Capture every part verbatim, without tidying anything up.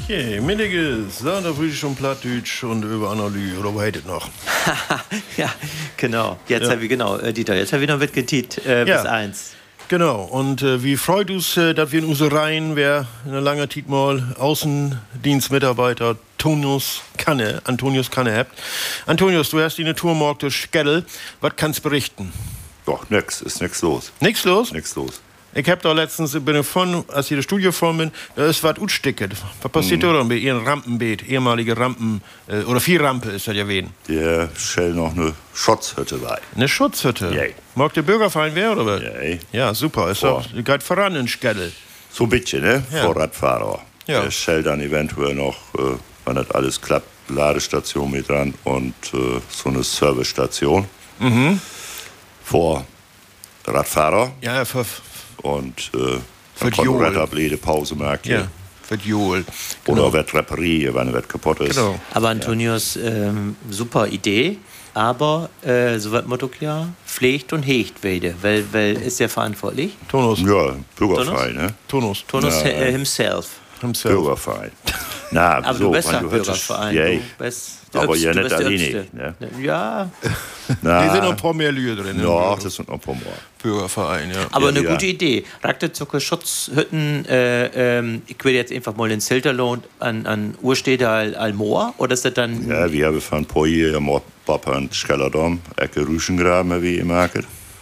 Okay, Mittages, da da will ich schon Plattdeutsch und über Analyse, oder wo hättet noch? Ja, genau. Jetzt Ja. habe ich, genau, äh, Dieter, jetzt habe ich noch mitgetit, äh, Ja. bis eins. Genau, und äh, wie freut uns, äh, dass wir in unsere Reihen, wer in einer langen Zeit mal Außendienstmitarbeiter Antonius Kanne, Antonius Kanne habt. Antonius, du hast die Tour morgen durch Skedel. Was kannst du berichten? Doch, nix, ist nix los. Nichts los? Nix los. Ich hab da letztens, ich bin von, als ich das Studio vor bin, da ist was utsticket. Was passiert da dann mit ihrem Rampenbeet, ehemalige Rampen, äh, oder vier Rampe ist das ja wen? Der stellt noch eine Schutzhütte bei. Eine Schutzhütte? Jei. Mag der Bürgerverein wer, oder was? Jei. Ja, super, ist doch, geht voran in Skedel. So ein bisschen, ne? Ja. Vor Radfahrer. Ja. Der stellt dann eventuell noch, äh, wenn das alles klappt, Ladestation mit dran und äh, so eine Servicestation. Mhm. Vor Radfahrer. Ja, für, Und äh, Für dann kann Joel. man Radablede Pause machen. ja, für Joel. Oder wird reparieren, wenn es kaputt ist. Genau. Aber Antonius, ähm, super Idee, aber so wird Motto klar, pflegt und hegt Wede, weil, weil ist ja verantwortlich. Tonus. Ja, Bürgerverein, ne? Tonus. Tonus Ja. äh, himself. Himself. Bürgerverein. Na, Aber so, du bist wenn ja du hörtest, Bürgerverein. Jei. Du bist der Aber Öbste, ja du nicht bist der alleine, Öbste. ne? Ja, Na, Die sind noch ein paar mehr Lüge drin. ja, im das sind noch ein paar mehr. Bürgerverein, ja. aber Ja, eine ja. gute Idee. Rakte Zucker Schutzhütten, äh, ähm, ich will jetzt einfach mal in Silterlohn an, an Urstädter al, al Moor, oder ist das dann... Ja, wir haben von ein paar Jahren mal Papa Schellerdom, Ecke Rüschengraben, wie ihr merkt.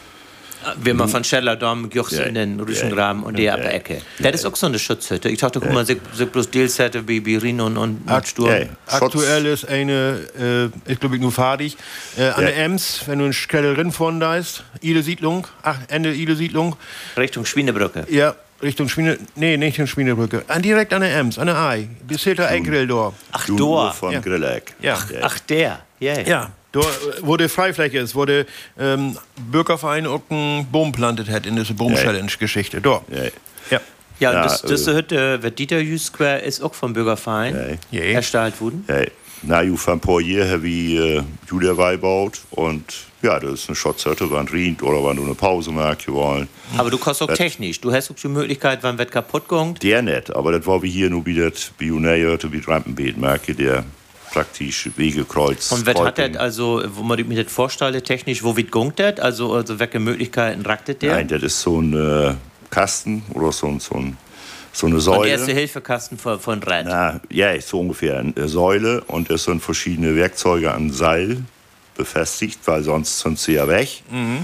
Wenn man von Schellerdom gehst Ja, in den ja, Rüschengraben und die ja, ab ja. Ecke. Das ist auch so eine Schutzhütte. Ich dachte, guck mal, sich sich bloß Deals hätte wie wie Rhin und, und, und Sturm. Ja, Aktuell ist eine, äh, ich glaube, ich nur fertig, äh, an Ja. der Ems, wenn du in Skedel rinfahren da ist, Ile Siedlung, ach, Ende Ile Siedlung, Richtung Schwienebrücke. ja, Richtung Schmiene, nee, nicht Richtung Schmienebrücke, an, direkt an der Ems, an der Ei, bis hinter Eckgrill da. Ach, Du Dor. von Ja. Grilleck. Ja. Ach, der. Ja, Ja, da, wo die Freifläche ist, wo der ähm, Bürgerverein auch einen Baum plantet hat in dieser Baum-Challenge-Geschichte. Da. Ja. Ja. Ja, und Ja, das, das äh, Hütte, wird Dieter Jüs Square, ist auch vom Bürgerverein Ja. erstellt worden. Ja. Na, ju von ein paar Jahren habe ich äh, Julia Weih baut und ja, das ist eine Schutzhütte, wenn Rient oder wenn du eine Pause machen wollen. Aber du kannst auch Das- technisch. Du hast auch die Möglichkeit, wenn wird kaputt geht. Der nicht, aber das war wie hier nur wieder wie Unähörte, wie Rampenbeet, merke der praktisch Wege kreuzt. Und was hat Kreuzung. das, also, wo man mir das vorstelle, technisch, wo wird gongt das? Also, also welche Möglichkeiten raktet der? Nein, das ist so ein äh, Kasten oder so, ein- so, ein, so eine Und Säule. erste Hilfekasten von, von Rad. Na, ja, so ungefähr eine Säule und es sind verschiedene Werkzeuge an Seil befestigt, weil sonst sind sie ja weg.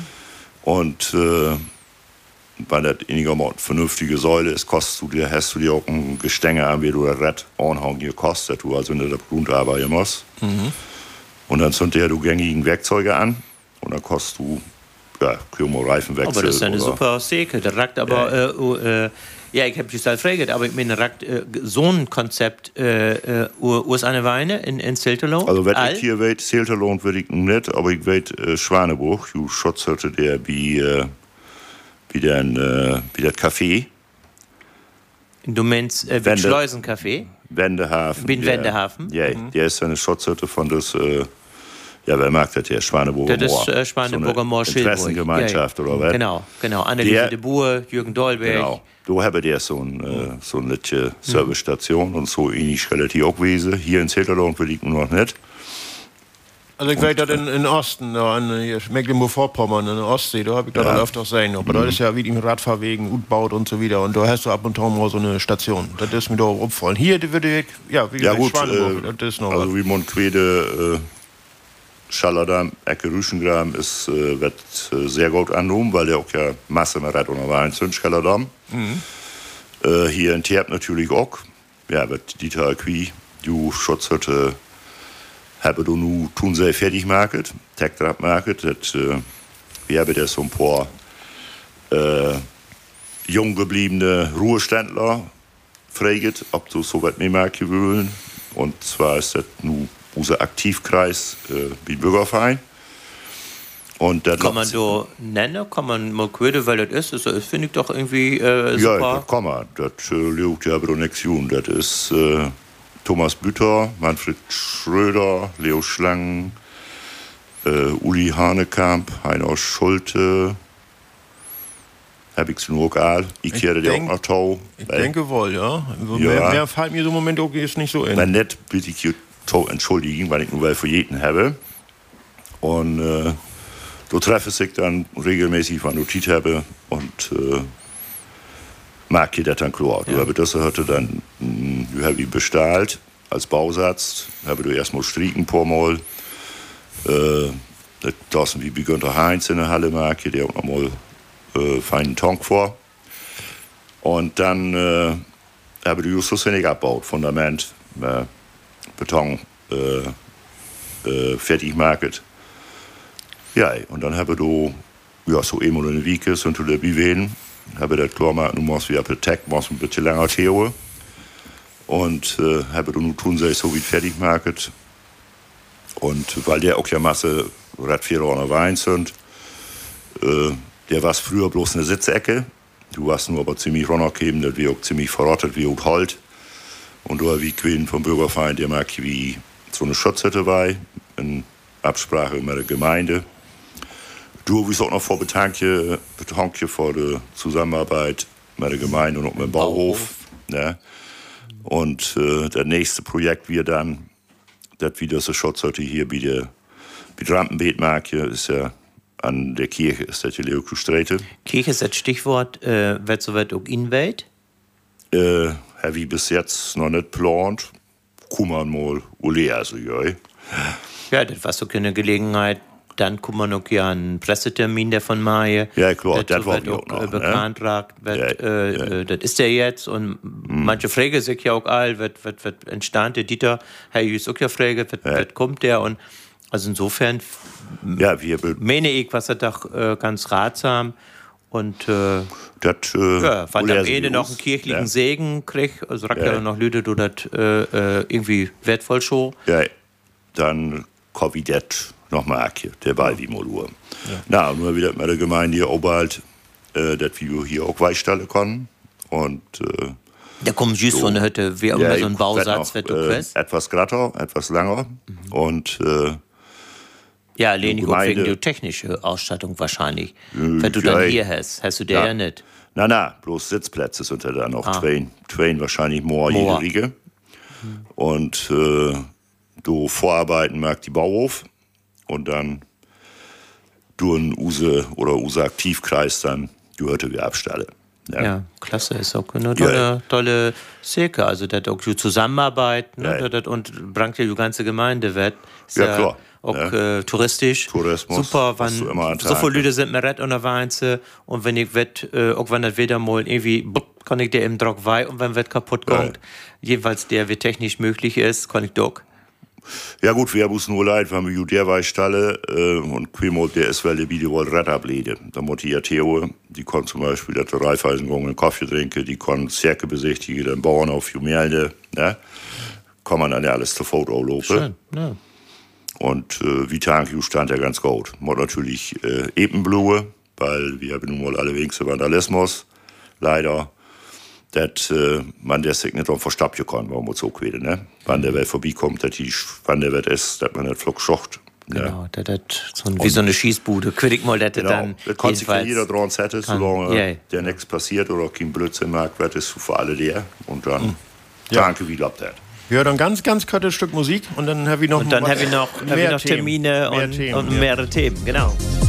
Und äh, weil das einigermaßen vernünftige Säule ist, kostest du dir, hast du dir auch ein Gestänge an, wie du das Rad anhauen hier kostet, du also in der Grundarbeit musst. Und dann sind dir du gängigen Werkzeuge an und dann kostest du, ja, Kümmel, Reifenwechsel. Aber das ist eine oder- super Säge. Der ragt aber, ja, äh, oh, äh, ja ich habe dich halt gefragt, aber ich meine, ragt äh, so ein Konzept, äh, äh, Ur ist eine Weine in, in Silterloh? Also, wenn All? ich hier weiß, Silterlohn würde ich nicht, aber ich weiß, äh, Schwaneburg, du Schutzhütte, der wie, äh, wie, den, äh, wie das Café, Du meinst, äh, wie Wende. Schleusencafé? Wendehafen. Wie ein der- Wendehafen? Ja, der ist eine Schutzhütte von das, äh, ja, wer mag das hier, Schwaneburger Das Moor. ist äh, Schwaneburger Moor, so eine Schilburg. Interessengemeinschaft Ja, ja. oder was? Genau, genau. Anneliese Der- de Boer, Jürgen Dolberg. Genau. Du habe der so ein, äh, so eine nette Servicestation und so ähnlich relativ auch gewesen. Hier in Silterlohn will ich noch nicht. Also ich weiß das in, in Osten, da an hier Mecklenburg-Vorpommern, in der Ostsee, da habe ich da Ja. dann öfters sein. Aber da ist ja wie im Radfahrwegen, utbaut und so wieder. Und da hast du ab und zu mal so eine Station. Das ist mir da auch aufgefallen. Hier, die würde ich, ja, wie Ja gesagt, gut, Schwaneburg, äh, das ist noch also was. wie Montquede, äh, Schallerdam, Ecke Rüschengraben ist, äh, wird äh, sehr gut angenommen, weil der auch ja Masse mehr hat und war ein Zündschallerdam. Äh, hier in Terp natürlich auch. Ja, wird Dieter Acqui, du Schutzhütte, habe du nu tun sehr fertig market, Tech market, das, äh, wir haben da so ein paar äh, jung gebliebene Ruheständler fraget, ob du so was mehr machen wollen. Und zwar ist das nu unser Aktivkreis äh, wie Bürgerverein. Und das Kann man läuft- so nennen? Kann man mal quälen, weil das ist? Das finde ich doch irgendwie äh, Ja, super. das kann man. Das äh, liegt ja aber nichts jung. Das ist äh, Thomas Bütter, Manfred Schröder, Leo Schlangen, äh, Uli Hanekamp, Heiner Schulte, Habe ich es nur auch all. Ich kehre dir auch noch Tau. Ich denke wohl, ja. Also ja. Mehr, mehr fällt mir so im Moment auch jetzt nicht so in. Wenn nicht, bitte ich hier Tau entschuldigen, weil ich nur weil für jeden habe. Und äh, du treffe ich dann regelmäßig, wenn du Tiet habe und äh, mag ich das dann klar. Du habe das heute dann, du habe ich bestellt als Bausatz, habe du erstmal stricken paar Mal. Äh, das ist wie bei Günther Heinz in der Halle mag ich, der auch nochmal äh, feinen Tonk vor. Und dann äh, habe ich Justus wenig abgebaut, Fundament, äh, Beton, äh, äh, fertig market. Ja, und dann habe du, ja, so eben eine Wieke, sind du der Biwen, habe das klar gemacht, du musst wie ab der Tech, musst ein bisschen länger Theo. Und äh, habe du nun tun, sei so wie fertig market. Und weil der auch ja Masse Radfahrer an der Wein sind, äh, der war früher bloß eine Sitzecke. Du warst nur aber ziemlich runtergegeben, das wir auch ziemlich verrottet, wie auch Halt. Und du hast wie Queen vom Bürgerverein, der mag wie so eine Schutzhütte bei, in Absprache mit der Gemeinde. Du bist auch noch vor Betankje, Betankje vor der Zusammenarbeit mit der Gemeinde und auch mit dem Bauhof. Bauhof. Ne? Und äh, das nächste Projekt wir dann, das wieder so Schutzhütte hier bei der, bei der Rampenbeetmarke, ist ja an der Kirche, ist das hier auch Sträte. Kirche ist das Stichwort, äh, wird so weit auch inwelt? Äh, habe ich bis jetzt noch nicht geplant. Kummern mal, Ule, also, ja. Ja, das war so eine Gelegenheit. Dann kommt man noch ja einen Pressetermin, der von Mai. Ja, klar, das, das so war auch noch, bekannt ne? ragt, wird, ja, äh, ja. äh, das ist der jetzt. Und hm. manche fragen sich ja auch all, wird, wird, wird entstand der Dieter, hey, ist auch ja Frage, wird, ja. wird kommt der? Und also insofern ja, wir meine ich, was er doch äh, ganz ratsam. Und äh, das, äh, ja, fand am Ende noch einen kirchlichen ja. Segen krieg, also sagt ja. er noch Lüde, du das äh, irgendwie wertvoll schon. Ja, dann komme ich das nochmal ab hier, der Ball wie Molur. Ja. Na, nur wieder mit der Gemeinde hier Oberhalt, äh, dass wir hier auch Weichstalle können. Und äh, da kommt just so eine Hütte, wie immer ja, so ein Bausatz, wird du äh, etwas glatter, etwas länger. Mhm. Und äh, ja, Leni, wegen der technische Ausstattung wahrscheinlich. Äh, Wenn du ja, dann hier hast, hast du der ja, ja nicht. Na, na, bloß Sitzplätze sind ja dann noch ah. Twain, Twain wahrscheinlich more jede Riege. Mhm. Und äh, du Vorarbeiten mag die Bauhof und dann du ein Use oder Use Aktivkreis dann, du hörte wie Abstalle. Ja. ja, klasse, ist auch eine tolle, ja. tolle Circa, also das auch die Zusammenarbeit, ne, ja. das, und bringt ja die ganze Gemeinde weg. Ja, ja, klar. Auch ja. äh, touristisch. Tourismus. Super, wann so viele Leute sind mir Rett und der Weinze und wenn ich wett, äh, auch wenn das wieder mal irgendwie, bupp, kann ich der im Druck wei und wenn wird kaputt geht, ja. jeweils der, wie technisch möglich ist, kann ich doch. Ja gut, wir haben uns nur leid, wenn wir der Weichstalle äh, und Quimo, der ist weil der Video wohl Rettablede. Da muss die ja Theo, die kann zum Beispiel der Reifeisengung einen Kaffee trinken, die kann Zerke besichtigen, den Bauern auf Jumelde, ne? Kann man dann ja alles zur Foto laufen. Schön, ja. Und äh, wie Tankju stand ja ganz gut. Man natürlich äh, Ebenblue, weil wir haben nun mal alle wenigstens Vandalismus, leider. dass äh, man der sich nicht drum verstapfen kann, warum man so quält, ne? Wann der Welt vorbeikommt, dass die, wann der Welt ist, dass man nicht flog schocht. Genau, das ist so wie so eine Schießbude. Quält mal, dass genau, dann das kann sich ja jeder dran setzen, solange yeah. der nichts passiert oder kein Blödsinn mag, wird es für alle der. Und dann, mhm. ja. danke, wie glaubt das? Ja, dann ganz, ganz kurzes Stück Musik und dann habe ich noch, und dann hab ich noch, mehr hab ich noch Termine und, mehr Themen, und ja. mehrere Themen, genau.